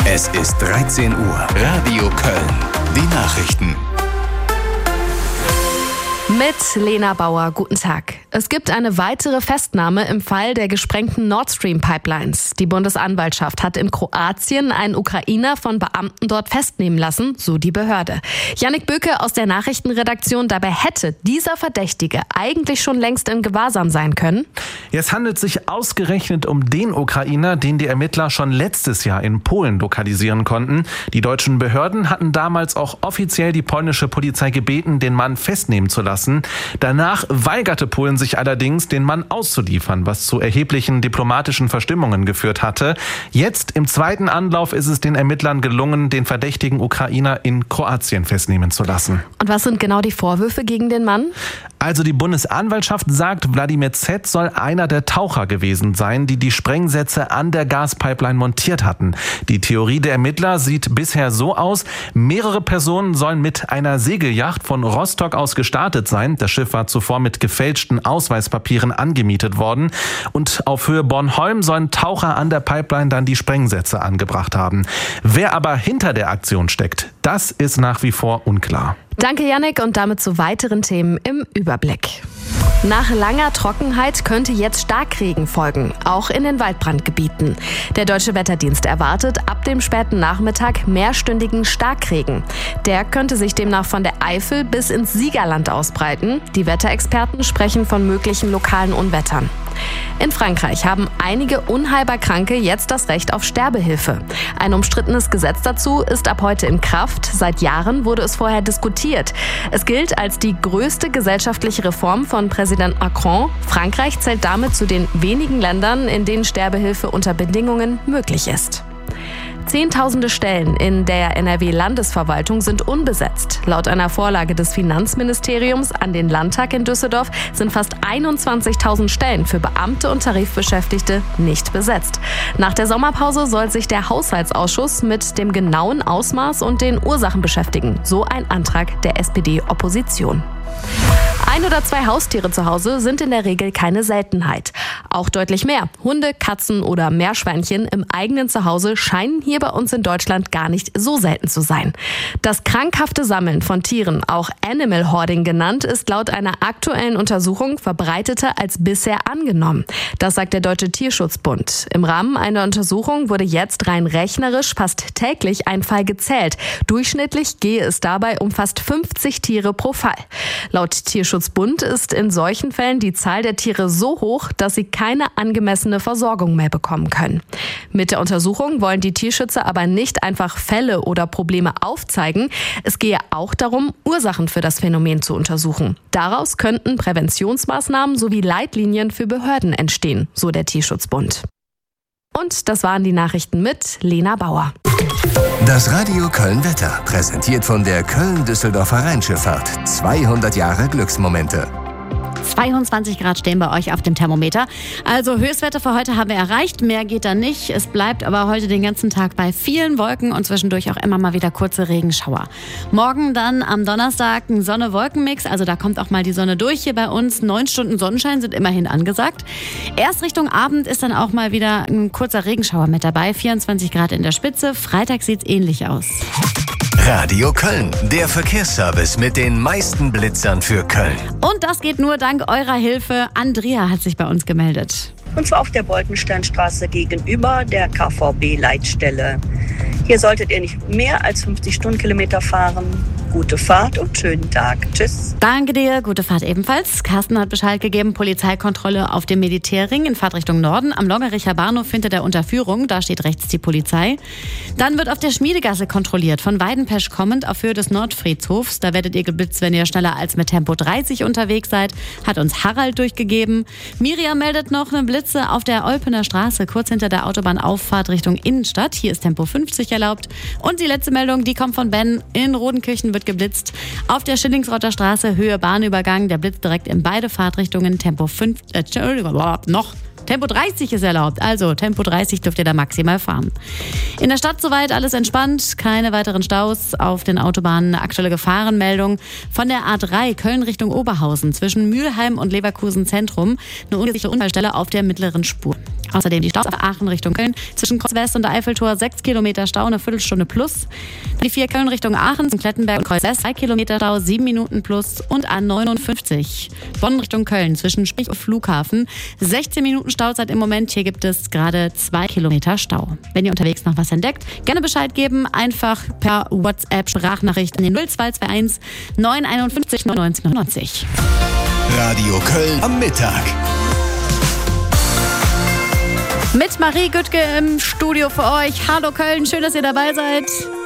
Es ist 13 Uhr. Radio Köln. Die Nachrichten. Mit Lena Bauer, guten Tag. Es gibt eine weitere Festnahme im Fall der gesprengten Nord Stream Pipelines. Die Bundesanwaltschaft hat in Kroatien einen Ukrainer von Beamten dort festnehmen lassen, so die Behörde. Jannik Böke aus der Nachrichtenredaktion, dabei hätte dieser Verdächtige eigentlich schon längst in Gewahrsam sein können. Es handelt sich ausgerechnet um den Ukrainer, den die Ermittler schon letztes Jahr in Polen lokalisieren konnten. Die deutschen Behörden hatten damals auch offiziell die polnische Polizei gebeten, den Mann festnehmen zu lassen. Danach weigerte Polen sich allerdings, den Mann auszuliefern, was zu erheblichen diplomatischen Verstimmungen geführt hatte. Jetzt im zweiten Anlauf ist es den Ermittlern gelungen, den verdächtigen Ukrainer in Kroatien festnehmen zu lassen. Und was sind genau die Vorwürfe gegen den Mann? Also die Bundesanwaltschaft sagt, Wladimir Z. soll einer der Taucher gewesen sein, die die Sprengsätze an der Gaspipeline montiert hatten. Die Theorie der Ermittler sieht bisher so aus: mehrere Personen sollen mit einer Segelyacht von Rostock aus gestartet sein. Das Schiff war zuvor mit gefälschten Ausweispapieren angemietet worden. Und auf Höhe Bornholm sollen Taucher an der Pipeline dann die Sprengsätze angebracht haben. Wer aber hinter der Aktion steckt, das ist nach wie vor unklar. Danke, Jannik, und damit zu weiteren Themen im Überblick. Nach langer Trockenheit könnte jetzt Starkregen folgen, auch in den Waldbrandgebieten. Der Deutsche Wetterdienst erwartet ab dem späten Nachmittag mehrstündigen Starkregen. Der könnte sich demnach von der Eifel bis ins Siegerland ausbreiten. Die Wetterexperten sprechen von möglichen lokalen Unwettern. In Frankreich haben einige unheilbar Kranke jetzt das Recht auf Sterbehilfe. Ein umstrittenes Gesetz dazu ist ab heute in Kraft. Seit Jahren wurde es vorher diskutiert. Es gilt als die größte gesellschaftliche Reform von Präsident Macron. Frankreich zählt damit zu den wenigen Ländern, in denen Sterbehilfe unter Bedingungen möglich ist. Zehntausende Stellen in der NRW-Landesverwaltung sind unbesetzt. Laut einer Vorlage des Finanzministeriums an den Landtag in Düsseldorf sind fast 21.000 Stellen für Beamte und Tarifbeschäftigte nicht besetzt. Nach der Sommerpause soll sich der Haushaltsausschuss mit dem genauen Ausmaß und den Ursachen beschäftigen, so ein Antrag der SPD-Opposition. 1 oder 2 Haustiere zu Hause sind in der Regel keine Seltenheit. Auch deutlich mehr Hunde, Katzen oder Meerschweinchen im eigenen Zuhause scheinen hier bei uns in Deutschland gar nicht so selten zu sein. Das krankhafte Sammeln von Tieren, auch Animal Hoarding genannt, ist laut einer aktuellen Untersuchung verbreiteter als bisher angenommen. Das sagt der Deutsche Tierschutzbund. Im Rahmen einer Untersuchung wurde jetzt rein rechnerisch fast täglich ein Fall gezählt. Durchschnittlich gehe es dabei um fast 50 Tiere pro Fall. Laut Tierschutzbund ist in solchen Fällen die Zahl der Tiere so hoch, dass sie keine angemessene Versorgung mehr bekommen können. Mit der Untersuchung wollen die Tierschützer aber nicht einfach Fälle oder Probleme aufzeigen. Es gehe auch darum, Ursachen für das Phänomen zu untersuchen. Daraus könnten Präventionsmaßnahmen sowie Leitlinien für Behörden entstehen, so der Tierschutzbund. Und das waren die Nachrichten mit Lena Bauer. Das Radio Köln Wetter, präsentiert von der Köln-Düsseldorfer Rheinschifffahrt. 200 Jahre Glücksmomente. 22 Grad stehen bei euch auf dem Thermometer. Also Höchstwerte für heute haben wir erreicht. Mehr geht da nicht. Es bleibt aber heute den ganzen Tag bei vielen Wolken und zwischendurch auch immer mal wieder kurze Regenschauer. Morgen dann am Donnerstag ein Sonne-Wolken-Mix. Also da kommt auch mal die Sonne durch hier bei uns. 9 Stunden Sonnenschein sind immerhin angesagt. Erst Richtung Abend ist dann auch mal wieder ein kurzer Regenschauer mit dabei. 24 Grad in der Spitze. Freitag sieht es ähnlich aus. Radio Köln, der Verkehrsservice mit den meisten Blitzern für Köln. Und das geht nur dank eurer Hilfe. Andrea hat sich bei uns gemeldet. Und zwar auf der Boltensteinstraße gegenüber der KVB-Leitstelle. Hier solltet ihr nicht mehr als 50 Stundenkilometer fahren. Gute Fahrt und schönen Tag. Tschüss. Danke dir, gute Fahrt ebenfalls. Carsten hat Bescheid gegeben, Polizeikontrolle auf dem Militärring in Fahrtrichtung Norden. Am Loggericher Bahnhof hinter der Unterführung, da steht rechts die Polizei. Dann wird auf der Schmiedegasse kontrolliert, von Weidenpesch kommend auf Höhe des Nordfriedhofs. Da werdet ihr geblitzt, wenn ihr schneller als mit Tempo 30 unterwegs seid, hat uns Harald durchgegeben. Miriam meldet noch eine Blitze auf der Olpener Straße, kurz hinter der Autobahnauffahrt Richtung Innenstadt. Hier ist Tempo 50 erlaubt. Und die letzte Meldung, die kommt von Ben. In Rodenkirchen wird geblitzt. Auf der Schillingsrotter Straße, Höhe Bahnübergang, der Blitz direkt in beide Fahrtrichtungen, Tempo 30 ist erlaubt, also Tempo 30 dürft ihr da maximal fahren. In der Stadt soweit alles entspannt, keine weiteren Staus auf den Autobahnen. Eine aktuelle Gefahrenmeldung von der A3 Köln Richtung Oberhausen zwischen Mülheim und Leverkusen Zentrum. Eine ungesicherte Unfallstelle auf der mittleren Spur. Außerdem die Staus auf Aachen Richtung Köln zwischen Kreuz West und der Eiffeltor 6 Kilometer Stau, eine Viertelstunde plus. Die 4 Köln Richtung Aachen zum Klettenberg und Kreuz West 3 Kilometer Stau, 7 Minuten plus. Und A59 Bonn Richtung Köln zwischen Sprich und Flughafen 16 Minuten Stauzeit im Moment. Hier gibt es gerade 2 Kilometer Stau. Wenn ihr unterwegs noch was entdeckt, gerne Bescheid geben. Einfach per WhatsApp-Sprachnachricht an den 0221 951 99 99. Radio Köln am Mittag. Mit Marie Güttke im Studio für euch. Hallo Köln, schön, dass ihr dabei seid.